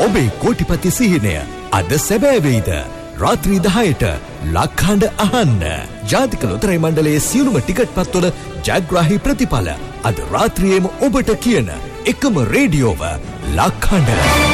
ඔබේ කෝටිපති සිහිනය අද සැබෑ වෙයිද? රාත්‍රී 10ට ලක්හඬ අහන්න. ජාතික ලොතරැයි මණ්ඩලයේ සියලුම ටිකට් පත්වල ජයග්‍රාහී ප්‍රතිඵල අද රාත්‍රියේම ඔබට කියන එකම රේඩියෝව ලක්හඬ.